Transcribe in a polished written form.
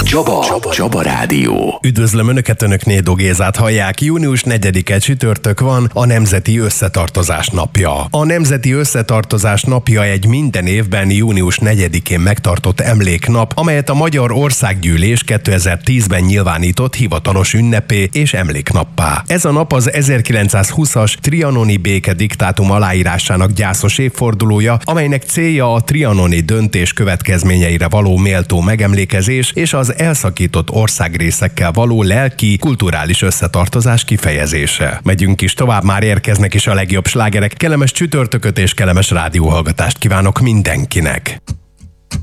Csaba Rádió. Üdvözlöm Önöket, Önök Nédó Gézát hallják. Június 4-e csütörtök van, a Nemzeti Összetartozás napja. A Nemzeti Összetartozás napja egy minden évben június 4-én megtartott emléknap, amelyet a Magyar Országgyűlés 2010-ben nyilvánított hivatalos ünnepé és emléknappá. Ez a nap az 1920-as trianoni békediktátum aláírásának gyászos évfordulója, amelynek célja a trianoni döntés következményeire való méltó megemlékezés és az elszakított országrészekkel való lelki, kulturális összetartozás kifejezése. Megyünk is tovább, már érkeznek is a legjobb slágerek. Kellemes csütörtököt és kellemes rádióhallgatást kívánok mindenkinek!